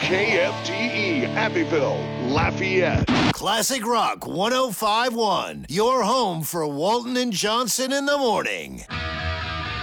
KFTE, Abbeville, Lafayette. Classic Rock 105.1, your home for Walton and Johnson in the morning.